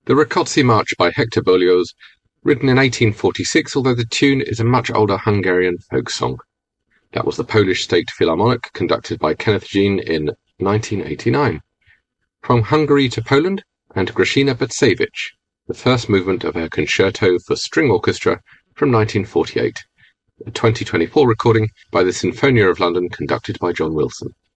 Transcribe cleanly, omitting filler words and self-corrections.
The Rákóczi March by Hector Berlioz, written in 1846, although the tune is a much older Hungarian folk song. That was the Polish State Philharmonic, conducted by Kenneth Jean in 1989. From Hungary to Poland, and Grażyna Bacewicz, the first movement of her Concerto for String Orchestra from 1948, a 2024 recording by the Sinfonia of London, conducted by John Wilson.